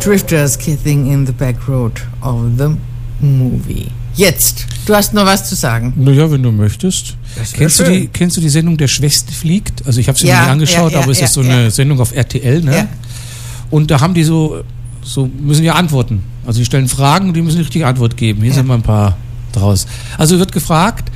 Drifters Kissing in the Back Road of the Movie. Jetzt, du hast noch was zu sagen. Naja, wenn du möchtest. Kennst du die Sendung Der Schwächste fliegt? Also ich habe sie noch nie angeschaut, aber es ist so eine Sendung auf RTL, ne? Ja. Und da haben die so müssen ja antworten. Also die stellen Fragen und die müssen die richtige Antwort geben. Hier sind mal ein paar draus. Also wird gefragt,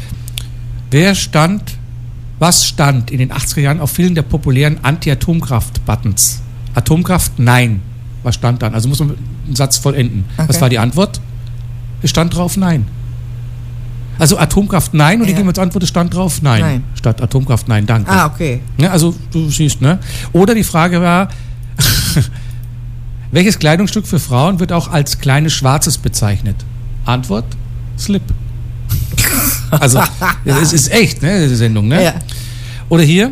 was stand in den 80er Jahren auf vielen der populären Anti-Atomkraft-Buttons? Atomkraft? Nein. Was stand dann? Also muss man einen Satz vollenden. Okay. Was war die Antwort? Es stand drauf Nein. Also Atomkraft Nein und die geben als Antwort, es stand drauf Nein. Statt Atomkraft Nein, danke. Okay. Ja, also du siehst, ne? Oder die Frage war, welches Kleidungsstück für Frauen wird auch als kleines Schwarzes bezeichnet? Antwort? Slip. Also, es ist echt, ne, diese Sendung, ne? Ja. Oder hier,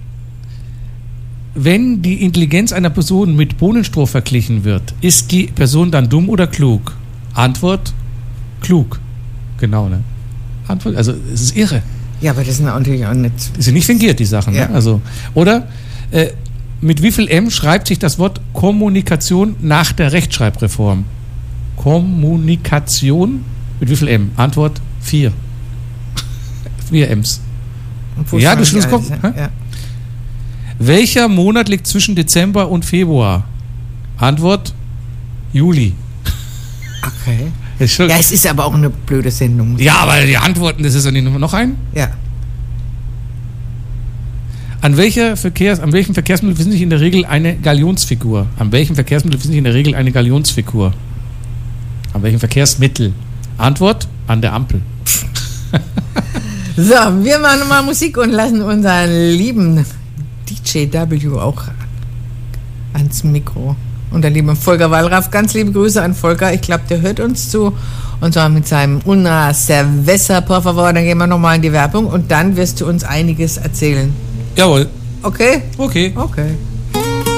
wenn die Intelligenz einer Person mit Bohnenstroh verglichen wird, ist die Person dann dumm oder klug? Antwort, klug. Genau, ne? Antwort, also, es ist irre. Ja, aber das sind natürlich auch nicht... Das sind nicht fingiert, die Sachen, ne? Also, oder, mit wie viel M schreibt sich das Wort Kommunikation nach der Rechtschreibreform? Kommunikation mit wie viel M? Antwort 4. 4 M's. Ja, du Schlusskopf. Ja. Welcher Monat liegt zwischen Dezember und Februar? Antwort Juli. Okay. Ja, es ist aber auch eine blöde Sendung. Ja, aber die Antworten, das ist ja nicht noch ein? Ja. An welchem Verkehrsmittel befindet sich in der Regel eine Galionsfigur? An welchem Verkehrsmittel befindet sich in der Regel eine Galionsfigur? An welchem Verkehrsmittel? Antwort: an der Ampel. So, wir machen nochmal Musik und lassen unseren lieben DJW auch ans Mikro. Und der liebe Volker Wallraff, ganz liebe Grüße an Volker. Ich glaube, der hört uns zu. Und zwar mit seinem Una Cerveza, por favor. Dann gehen wir nochmal in die Werbung und dann wirst du uns einiges erzählen. Jawohl. Okay? Okay. Okay.